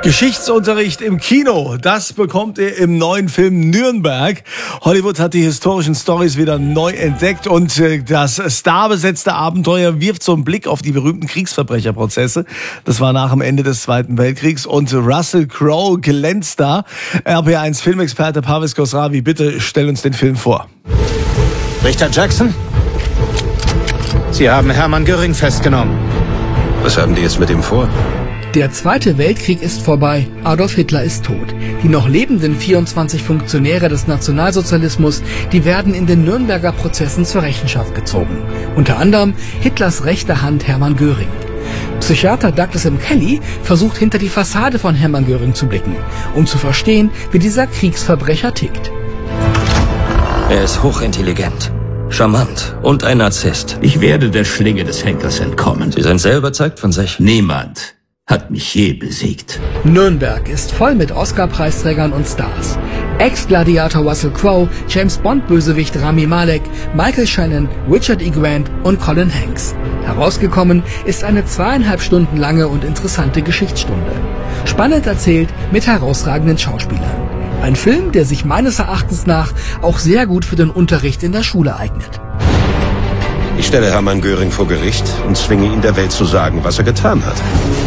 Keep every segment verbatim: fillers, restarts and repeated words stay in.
Geschichtsunterricht im Kino, das bekommt ihr im neuen Film Nürnberg. Hollywood hat die historischen Storys wieder neu entdeckt und das starbesetzte Abenteuer wirft so einen Blick auf die berühmten Kriegsverbrecherprozesse. Das war nach dem Ende des Zweiten Weltkriegs und Russell Crowe glänzt da. R B eins Filmexperte Parviz Khosravi, bitte stell uns den Film vor. Richter Jackson? Sie haben Hermann Göring festgenommen. Was haben die jetzt mit ihm vor? Der Zweite Weltkrieg ist vorbei, Adolf Hitler ist tot. Die noch lebenden vierundzwanzig Funktionäre des Nationalsozialismus, die werden in den Nürnberger Prozessen zur Rechenschaft gezogen. Unter anderem Hitlers rechte Hand Hermann Göring. Psychiater Douglas M. Kelly versucht hinter die Fassade von Hermann Göring zu blicken, um zu verstehen, wie dieser Kriegsverbrecher tickt. Er ist hochintelligent, charmant und ein Narzisst. Ich werde der Schlinge des Henkers entkommen. Sie sind sehr überzeugt von sich. Niemand hat mich je besiegt. Nürnberg ist voll mit Oscar-Preisträgern und Stars. Ex-Gladiator Russell Crowe, James-Bond-Bösewicht Rami Malek, Michael Shannon, Richard E. Grant und Colin Hanks. Herausgekommen ist eine zweieinhalb Stunden lange und interessante Geschichtsstunde. Spannend erzählt mit herausragenden Schauspielern. Ein Film, der sich meines Erachtens nach auch sehr gut für den Unterricht in der Schule eignet. Ich stelle Hermann Göring vor Gericht und zwinge ihn, der Welt zu sagen, was er getan hat.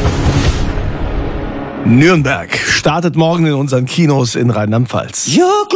Nürnberg startet morgen in unseren Kinos in Rheinland-Pfalz.